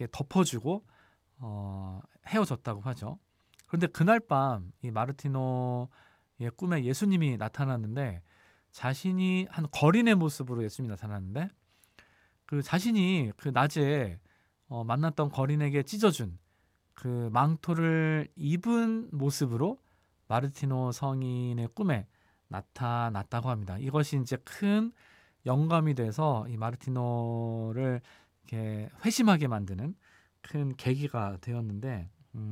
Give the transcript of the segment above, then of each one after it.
이렇게 덮어주고 헤어졌다고 하죠. 그런데 그날 밤 이 마르티노의 꿈에 예수님이 나타났는데 자신이 한 거린의 모습으로 예수님이 나타났는데 그 자신이 그 낮에 만났던 거린에게 찢어준 그 망토를 입은 모습으로 마르티노 성인의 꿈에 나타났다고 합니다. 이것이 이제 큰 영감이 돼서 이 마르티노를 이렇게 회심하게 만드는 큰 계기가 되었는데,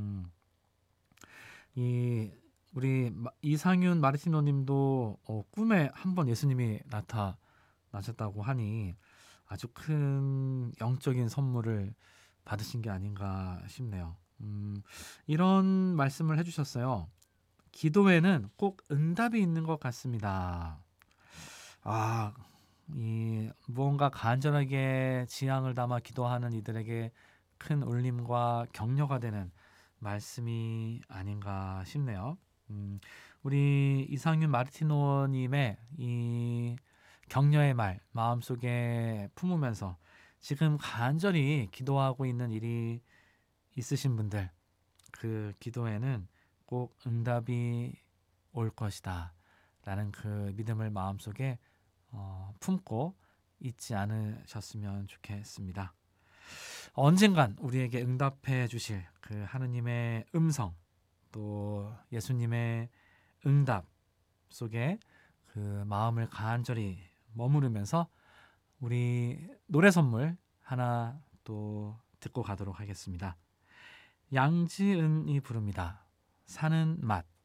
이 우리 이상윤 마르티노님도 꿈에 한번 예수님이 나타나셨다고 하니 아주 큰 영적인 선물을 받으신 게 아닌가 싶네요. 이런 말씀을 해주셨어요. 기도에는 꼭 응답이 있는 것 같습니다. 아, 이 무언가 간절하게 지향을 담아 기도하는 이들에게 큰 울림과 격려가 되는 말씀이 아닌가 싶네요. 우리 이상윤 마르티노님의 이 격려의 말 마음속에 품으면서 지금 간절히 기도하고 있는 일이 있으신 분들, 그 기도에는 꼭 응답이 올 것이다 라는 그 믿음을 마음속에 품고 있지 않으셨으면 좋겠습니다. 언젠간 우리에게 응답해 주실 그 하느님의 음성, 또 예수님의 응답 속에 그 마음을 간절히 머무르면서 우리 노래 선물 하나 또 듣고 가도록 하겠습니다. 양지은이 부릅니다. 사는 맛.